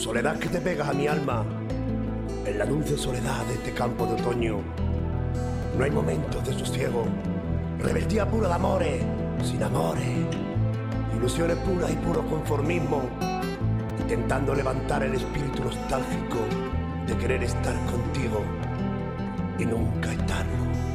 Soledad che te pegas a mi alma, en la dulce soledad de este campo de otoño. No hay momentos de sosiego, rebeldía pura de amores, sin amores, ilusiones puras y puro conformismo, intentando levantar el espíritu nostálgico de querer estar contigo y nunca estarlo.